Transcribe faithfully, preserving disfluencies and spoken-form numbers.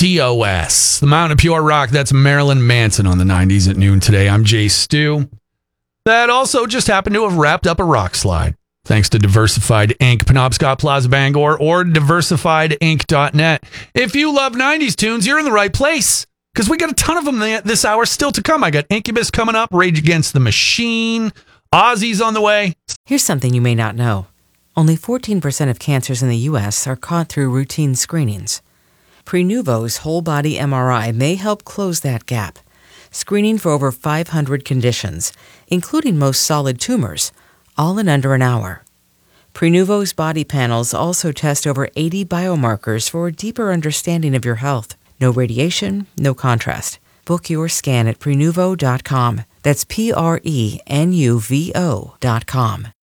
T O S, the Mountain of Pure Rock. That's Marilyn Manson on the nineties at noon today. I'm Jay Stu. That also just happened to have wrapped up a rock slide. Thanks to Diversified Incorporated, Penobscot Plaza, Bangor, or diversified inc dot net. If you love nineties tunes, you're in the right place, because we got a ton of them this hour still to come. I got Incubus coming up, Rage Against the Machine, Ozzy's on the way. Here's something you may not know. Only fourteen percent of cancers in the U S are caught through routine screenings. Prenuvo's whole-body M R I may help close that gap, screening for over five hundred conditions, including most solid tumors, all in under an hour. Prenuvo's body panels also test over eighty biomarkers for a deeper understanding of your health. No radiation, no contrast. Book your scan at prenuvo dot com. That's P R E N U V O dot com.